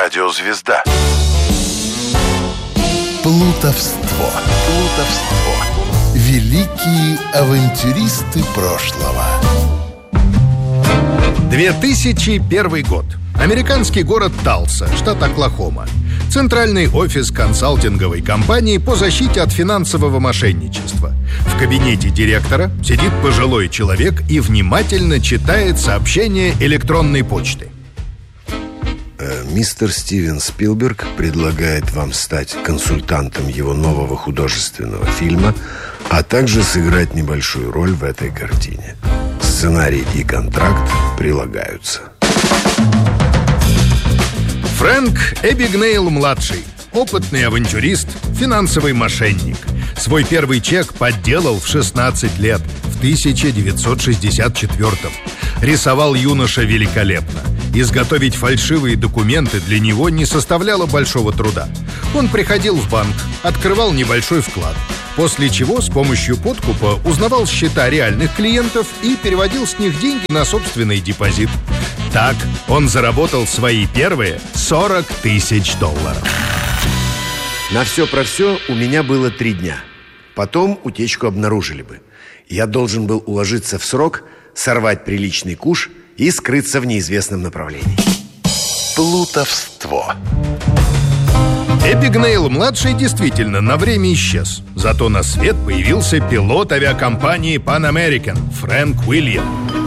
Радиозвезда. Плутовство. Великие авантюристы прошлого. 2001 год. Американский город Талса, штат Оклахома. Центральный офис консалтинговой компании по защите от финансового мошенничества. В кабинете директора сидит пожилой человек и внимательно читает сообщение электронной почты. Мистер Стивен Спилберг предлагает вам стать консультантом его нового художественного фильма, а также сыграть небольшую роль в этой картине. Сценарий и контракт прилагаются. Фрэнк Эбигнейл-младший. Опытный авантюрист, финансовый мошенник. Свой первый чек подделал в 16 лет, в 1964-м. Рисовал юноша великолепно. Изготовить фальшивые документы для него не составляло большого труда. Он приходил в банк, открывал небольшой вклад, после чего с помощью подкупа узнавал счета реальных клиентов и переводил с них деньги на собственный депозит. Так он заработал свои первые $40 тысяч. На все про все у меня было 3 дня. Потом утечку обнаружили бы. Я должен был уложиться в срок, сорвать приличный куш и скрыться в неизвестном направлении. Плутовство. Эбигнейл-младший действительно на время исчез. Зато на свет появился пилот авиакомпании Pan American Фрэнк Уильям.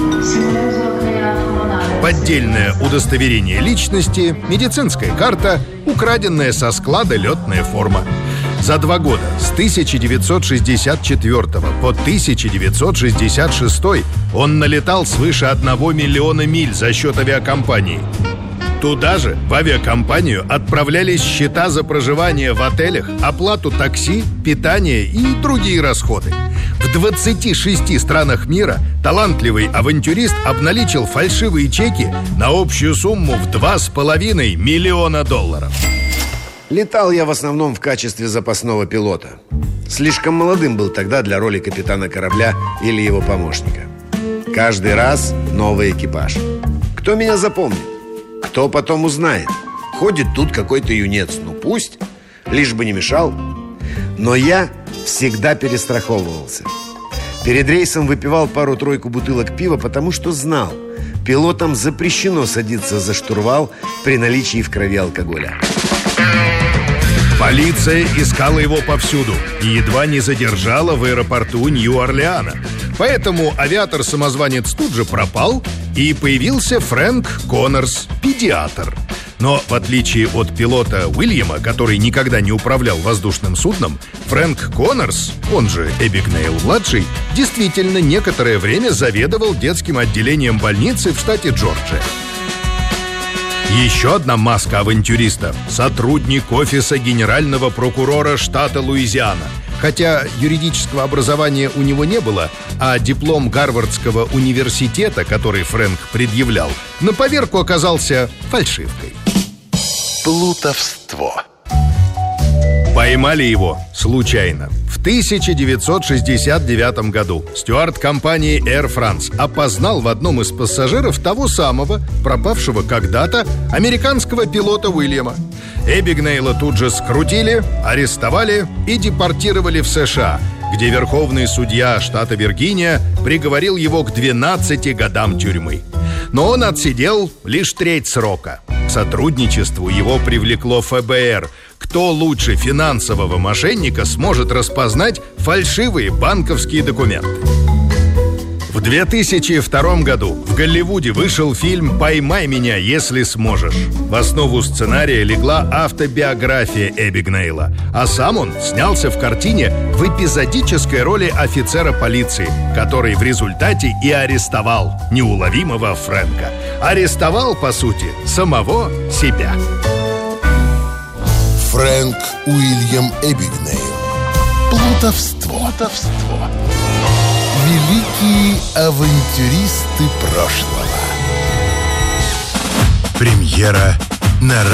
Поддельное удостоверение личности, медицинская карта, украденная со склада летная форма. За 2 года, с 1964 по 1966, он налетал свыше 1 миллиона миль за счет авиакомпании. Туда же, в авиакомпанию, отправлялись счета за проживание в отелях, оплату такси, питание и другие расходы. В 26 странах мира талантливый авантюрист обналичил фальшивые чеки на общую сумму в $2,5 миллиона. Летал я в основном в качестве запасного пилота. Слишком молодым был тогда для роли капитана корабля или его помощника. Каждый раз новый экипаж. Кто меня запомнит? Кто потом узнает? Ходит тут какой-то юнец. Ну пусть, лишь бы не мешал. Но я всегда перестраховывался. Перед рейсом выпивал пару-тройку бутылок пива, потому что знал, пилотам запрещено садиться за штурвал при наличии в крови алкоголя. Полиция искала его повсюду и едва не задержала в аэропорту Нью-Орлеана. Поэтому авиатор-самозванец тут же пропал, и появился Фрэнк Коннорс, педиатр. Но в отличие от пилота Уильяма, который никогда не управлял воздушным судном, Фрэнк Коннорс, он же Эбигнейл-младший, действительно некоторое время заведовал детским отделением больницы в штате Джорджия. Еще одна маска авантюриста – сотрудник офиса генерального прокурора штата Луизиана. Хотя юридического образования у него не было, а диплом Гарвардского университета, который Фрэнк предъявлял, на поверку оказался фальшивкой. Плутовство. Поймали его случайно. В 1969 году стюард компании Air France опознал в одном из пассажиров того самого, пропавшего когда-то, американского пилота Уильяма. Эбигнейла тут же скрутили, арестовали и депортировали в США, где верховный судья штата Виргиния приговорил его к 12 годам тюрьмы. Но он отсидел лишь 1/3 срока. К сотрудничеству его привлекло ФБР. Кто лучше финансового мошенника сможет распознать фальшивые банковские документы? В 2002 году в Голливуде вышел фильм «Поймай меня, если сможешь». В основу сценария легла автобиография Эбигнейла, а сам он снялся в картине в эпизодической роли офицера полиции, который в результате и арестовал неуловимого Фрэнка. Арестовал, по сути, самого себя. Фрэнк Уильям Эбигнейл. Плутовство. Великие авантюристы прошлого. Премьера на